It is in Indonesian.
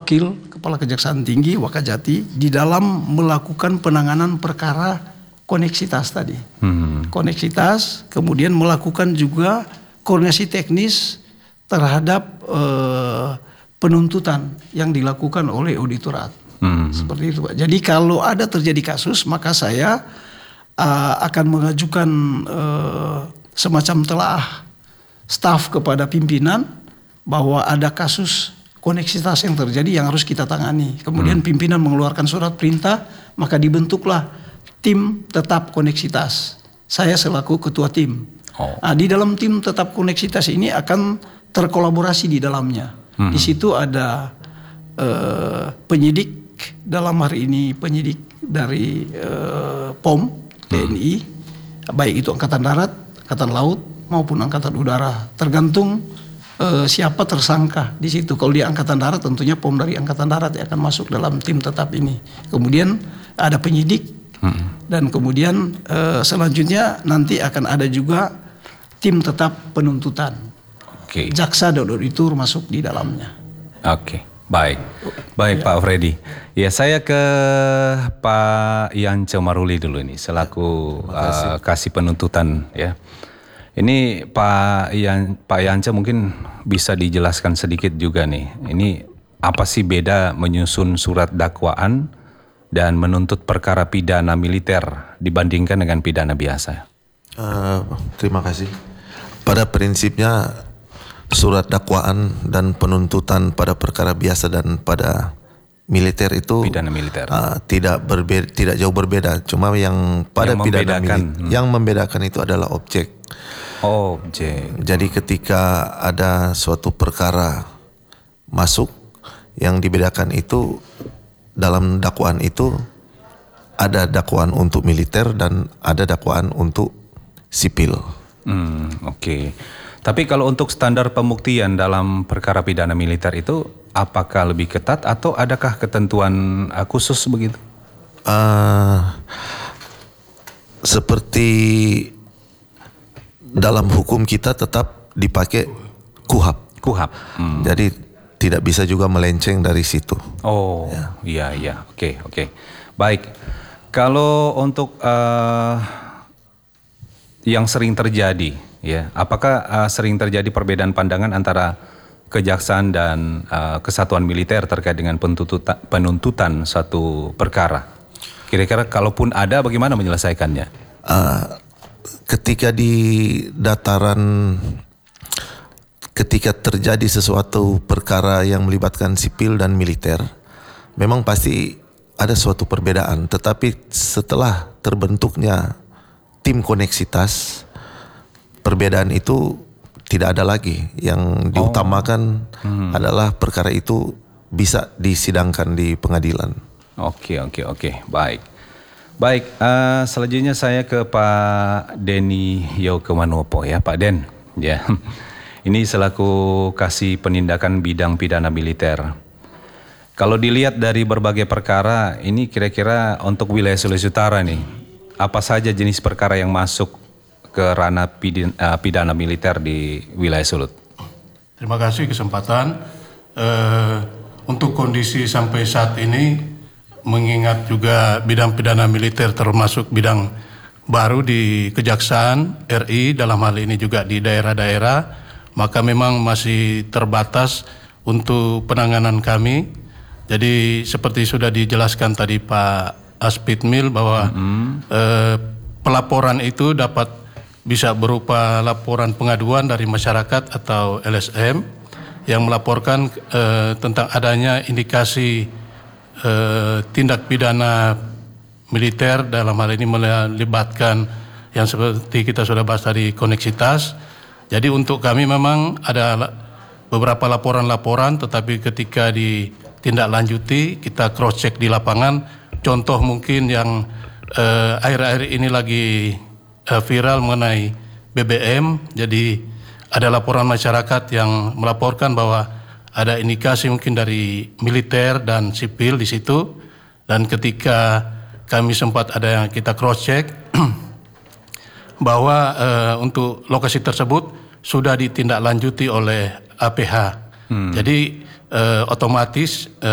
Wakil Kepala Kejaksaan Tinggi Wakajati di dalam melakukan penanganan perkara koneksitas tadi. Koneksitas, kemudian melakukan juga koordinasi teknis terhadap penuntutan yang dilakukan oleh auditorat. Seperti itu Pak. Jadi kalau ada terjadi kasus, maka saya akan mengajukan semacam telaah staf kepada pimpinan bahwa ada kasus koneksitas yang terjadi yang harus kita tangani. Kemudian pimpinan mengeluarkan surat perintah, maka dibentuklah tim tetap koneksitas. Saya selaku ketua tim. Nah, di dalam tim tetap koneksitas ini akan terkolaborasi di dalamnya. Di situ ada penyidik, dalam hari ini penyidik dari POM, TNI, baik itu Angkatan Darat, Angkatan Laut maupun Angkatan Udara, tergantung siapa tersangka di situ. Kalau di Angkatan Darat tentunya POM dari Angkatan Darat yang akan masuk dalam tim tetap ini. Kemudian ada penyidik dan kemudian selanjutnya nanti akan ada juga tim tetap penuntutan. Jaksa dan auditor masuk di dalamnya. Baik Pak Freddy. Ya, saya ke Pak Yance Maruli dulu ini selaku kasih penuntutan ya. Ini Pak Yance mungkin bisa dijelaskan sedikit juga nih. Ini apa sih beda menyusun surat dakwaan dan menuntut perkara pidana militer dibandingkan dengan pidana biasa? Terima kasih. Pada prinsipnya surat dakwaan dan penuntutan pada perkara biasa dan pada militer itu pidana militer tidak jauh berbeda. Cuma yang pada pidana militer yang membedakan itu adalah objek. Jadi ketika ada suatu perkara masuk, yang dibedakan itu dalam dakwaan itu ada dakwaan untuk militer dan ada dakwaan untuk sipil. Tapi kalau untuk standar pembuktian dalam perkara pidana militer itu apakah lebih ketat atau adakah ketentuan khusus begitu? Seperti dalam hukum kita tetap dipakai KUHAP. Jadi tidak bisa juga melenceng dari situ. Iya. Oke. Baik. Kalau untuk yang sering terjadi, ya, apakah sering terjadi perbedaan pandangan antara kejaksaan dan kesatuan militer terkait dengan penuntutan satu perkara? Kira-kira kalaupun ada, bagaimana menyelesaikannya? Ketika di dataran, ketika terjadi sesuatu perkara yang melibatkan sipil dan militer, memang pasti ada suatu perbedaan. Tetapi setelah terbentuknya tim koneksitas, perbedaan itu tidak ada lagi. Yang diutamakan adalah perkara itu bisa disidangkan di pengadilan. Oke. Baik, selanjutnya saya ke Pak Denny Yokemanopo ya, Pak Den. Ya, ini selaku kasih penindakan bidang pidana militer. Kalau dilihat dari berbagai perkara, ini kira-kira untuk wilayah Sulawesi Utara nih, apa saja jenis perkara yang masuk ke ranah pidana militer di wilayah Sulut? Terima kasih kesempatan. Untuk kondisi sampai saat ini, mengingat juga bidang pidana militer termasuk bidang baru di Kejaksaan RI, dalam hal ini juga di daerah-daerah, maka memang masih terbatas untuk penanganan kami. Jadi seperti sudah dijelaskan tadi Pak Aspitmil bahwa pelaporan itu dapat bisa berupa laporan pengaduan dari masyarakat atau LSM yang melaporkan tentang adanya indikasi tindak pidana militer, dalam hal ini melibatkan yang seperti kita sudah bahas tadi, koneksitas. Jadi untuk kami memang ada beberapa laporan-laporan, tetapi ketika ditindaklanjuti kita cross check di lapangan. Contoh mungkin yang akhir-akhir ini lagi viral mengenai BBM. Jadi ada laporan masyarakat yang melaporkan bahwa ada indikasi mungkin dari militer dan sipil di situ, dan ketika kami sempat ada yang kita cross check bahwa untuk lokasi tersebut sudah ditindaklanjuti oleh APH. Jadi otomatis